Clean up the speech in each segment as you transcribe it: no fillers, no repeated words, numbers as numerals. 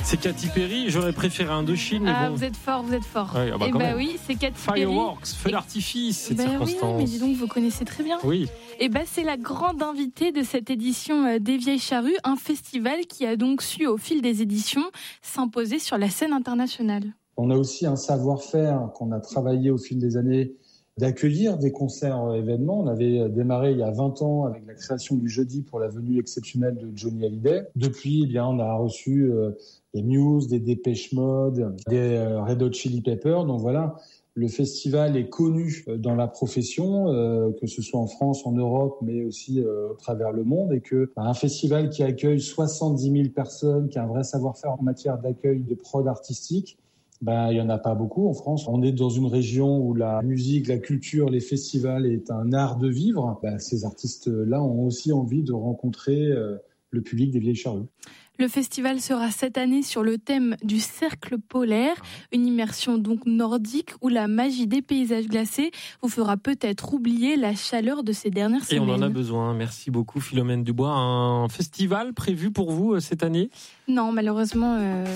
C'est Katy Perry, j'aurais préféré Indochine, mais bon. Vous êtes fort. Ouais, Et oui, c'est Katy Perry. Fireworks, feu d'artifice, cette circonstance. Oui, mais dis donc, vous connaissez très bien. Oui. Et c'est la grande invitée de cette édition des Vieilles Charrues, un festival qui a donc su, au fil des éditions, s'imposer sur la scène internationale. On a aussi un savoir-faire qu'on a travaillé au fil des années d'accueillir des concerts événements. On avait démarré il y a 20 ans avec la création du jeudi pour la venue exceptionnelle de Johnny Hallyday. Depuis, on a reçu des Muse, des Depeche Mode, des Red Hot Chili Peppers. Donc voilà, le festival est connu dans la profession, que ce soit en France, en Europe, mais aussi au travers le monde. Et que un festival qui accueille 70 000 personnes, qui a un vrai savoir-faire en matière d'accueil de prod artistique, il y en a pas beaucoup en France. On est dans une région où la musique, la culture, les festivals est un art de vivre. Ces artistes-là ont aussi envie de rencontrer le public des Vieilles Charrues. Le festival sera cette année sur le thème du cercle polaire, une immersion donc nordique où la magie des paysages glacés vous fera peut-être oublier la chaleur de ces dernières semaines. Et on en a besoin. Merci beaucoup Philomène Dubois. Un festival prévu pour vous cette année ? Non, malheureusement,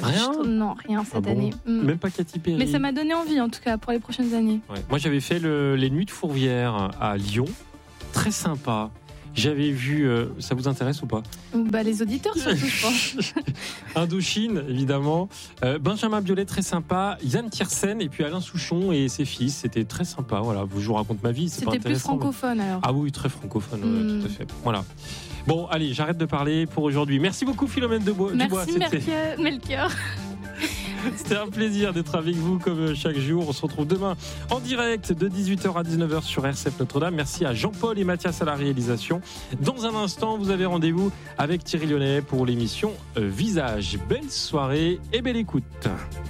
rien cette année. Même pas Katy Perry. Mais ça m'a donné envie en tout cas pour les prochaines années. Ouais. Moi j'avais fait les Nuits de Fourvière à Lyon. Très sympa. J'avais vu, ça vous intéresse ou pas ? Les auditeurs surtout, je pense. Indochine, évidemment. Benjamin Biolay, très sympa. Yann Tiersen et puis Alain Souchon et ses fils. C'était très sympa. Voilà, je vous raconte ma vie. C'était plus francophone alors. Ah oui, très francophone, tout à fait. Voilà. Bon, allez, j'arrête de parler pour aujourd'hui. Merci beaucoup Philomène Dubois. Merci Melchior. C'était un plaisir d'être avec vous comme chaque jour. On se retrouve demain en direct de 18h à 19h sur RCF Notre-Dame. Merci à Jean-Paul et Mathias à la réalisation. Dans un instant, vous avez rendez-vous avec Thierry Lyonnais pour l'émission Visage. Belle soirée et belle écoute.